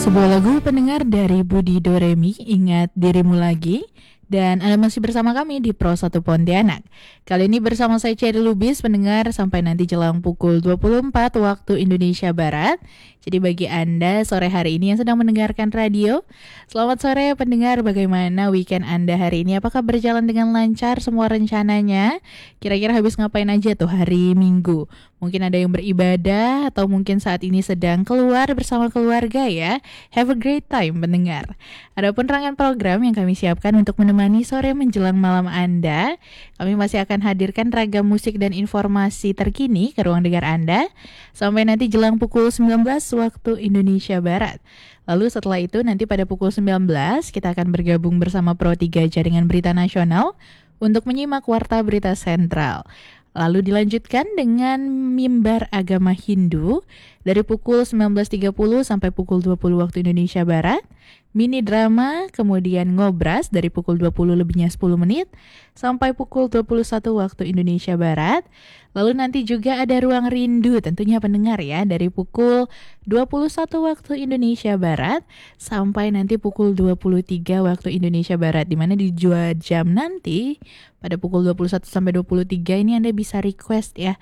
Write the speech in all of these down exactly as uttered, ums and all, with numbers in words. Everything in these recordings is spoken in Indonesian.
Sebuah lagu pendengar dari Budi Doremi, Ingat Dirimu Lagi. Dan Anda masih bersama kami di Pro satu Pontianak. Kali ini bersama saya Cherry Lubis, pendengar sampai nanti jelang pukul dua puluh empat waktu Indonesia Barat. Jadi bagi Anda sore hari ini yang sedang mendengarkan radio, selamat sore pendengar, bagaimana weekend Anda hari ini? Apakah berjalan dengan lancar semua rencananya? Kira-kira habis ngapain aja tuh hari Minggu? Mungkin ada yang beribadah atau mungkin saat ini sedang keluar bersama keluarga ya. Have a great time pendengar. Adapun rangkaian program yang kami siapkan untuk menemani sore menjelang malam Anda, kami masih akan hadirkan ragam musik dan informasi terkini ke ruang dengar Anda sampai nanti jelang pukul sembilan belas waktu Indonesia Barat. Lalu setelah itu nanti pada pukul sembilan belas kita akan bergabung bersama Pro tiga Jaringan Berita Nasional untuk menyimak Warta Berita Sentral. Lalu dilanjutkan dengan Mimbar Agama Hindu dari pukul sembilan belas tiga puluh sampai pukul dua puluh waktu Indonesia Barat. Mini drama, kemudian Ngobras dari pukul dua puluh lebihnya sepuluh menit sampai pukul dua puluh satu waktu Indonesia Barat. Lalu nanti juga ada Ruang Rindu, tentunya pendengar ya, dari pukul dua puluh satu waktu Indonesia Barat sampai nanti pukul dua puluh tiga waktu Indonesia Barat, di mana di dua jam nanti pada pukul dua puluh satu sampai dua puluh tiga ini Anda bisa request ya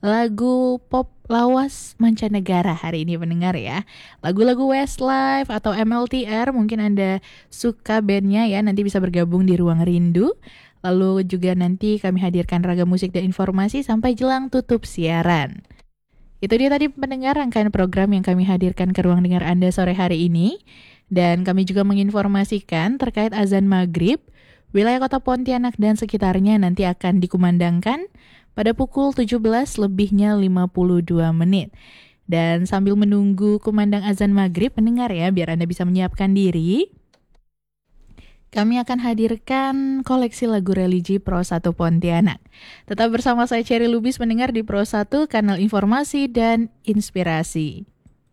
lagu pop lawas mancanegara hari ini pendengar ya. Lagu-lagu Westlife atau M L T R mungkin Anda suka bandnya ya, nanti bisa bergabung di Ruang Rindu. Lalu juga nanti kami hadirkan ragam musik dan informasi sampai jelang tutup siaran. Itu dia tadi pendengar rangkaian program yang kami hadirkan ke ruang dengar Anda sore hari ini. Dan kami juga menginformasikan terkait azan maghrib. Wilayah kota Pontianak dan sekitarnya nanti akan dikumandangkan pada pukul tujuh belas lebihnya lima puluh dua menit. Dan sambil menunggu kumandang azan maghrib pendengar ya, biar Anda bisa menyiapkan diri, kami akan hadirkan koleksi lagu religi Pro satu Pontianak. Tetap bersama saya Cherry Lubis pendengar di Pro satu, kanal informasi dan inspirasi.